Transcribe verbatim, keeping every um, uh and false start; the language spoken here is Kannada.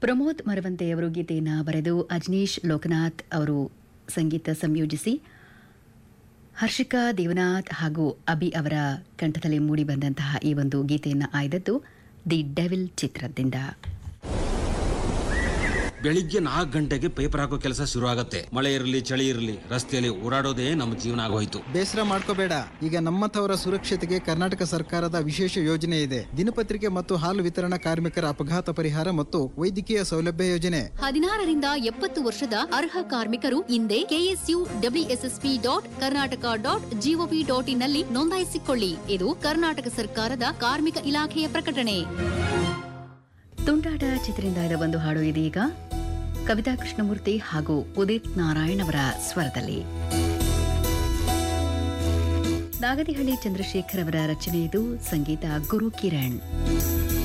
ಪ್ರಮೋದ್ ಮರವಂತೆಯವರು ಗೀತೆಯನ್ನು ಬರೆದು ಅಜ್ನೀಶ್ ಲೋಕನಾಥ್ ಅವರು ಸಂಗೀತ ಸಂಯೋಜಿಸಿ ಹರ್ಷಿಕಾ ದೇವನಾಥ್ ಹಾಗೂ ಅಭಿ ಅವರ ಕಂಠದಲ್ಲಿ ಮೂಡಿಬಂದಂತಹ ಈ ಒಂದು ಗೀತೆಯನ್ನು ಆಯ್ದದ್ದು ದಿ ಡೆವಿಲ್ ಚಿತ್ರದಿಂದ. ಬೆಳಿಗ್ಗೆ ನಾಲ್ಕು ಗಂಟೆಗೆ ಪೇಪರ್ ಹಾಕೋ ಕೆಲಸ ಶುರು ಆಗತ್ತೆ. ಮಳೆ ಇರಲಿ ಚಳಿ ಇರಲಿ ರಸ್ತೆಯಲ್ಲಿ ಓಡಾಡೋದೇ ನಮ್ಮ ಜೀವನ ಆಗೋಯ್ತು. ಬೇಸರ ಮಾಡ್ಕೋಬೇಡ, ಈಗ ನಮ್ಮಂಥವರ ಸುರಕ್ಷತೆಗೆ ಕರ್ನಾಟಕ ಸರ್ಕಾರದ ವಿಶೇಷ ಯೋಜನೆ ಇದೆ. ದಿನಪತ್ರಿಕೆ ಮತ್ತು ಹಾಲು ವಿತರಣಾ ಕಾರ್ಮಿಕರ ಅಪಘಾತ ಪರಿಹಾರ ಮತ್ತು ವೈದ್ಯಕೀಯ ಸೌಲಭ್ಯ ಯೋಜನೆ. ಹದಿನಾರರಿಂದ ಎಪ್ಪತ್ತು ವರ್ಷದ ಅರ್ಹ ಕಾರ್ಮಿಕರು ಹಿಂದೆ KSU WSSP dot Karnataka dot gov dot in ನಲ್ಲಿ ನೋಂದಾಯಿಸಿಕೊಳ್ಳಿ. ಇದು ಕರ್ನಾಟಕ ಸರ್ಕಾರದ ಕಾರ್ಮಿಕ ಇಲಾಖೆಯ ಪ್ರಕಟಣೆ. ತುಂಟಾಟ ಚಿತ್ರದಿಂದ ಇದ ಒಂದು ಹಾಡು ಇದೀಗ ಕವಿತಾ ಕೃಷ್ಣಮೂರ್ತಿ ಹಾಗೂ ಉದಿತ್ ನಾರಾಯಣ್ ಅವರ ಸ್ವರದಲ್ಲಿ. ನಾಗತಿಹಳ್ಳಿ ಚಂದ್ರಶೇಖರ್ ಅವರ ರಚನೆ ಇದು, ಸಂಗೀತ ಗುರು ಕಿರಣ್.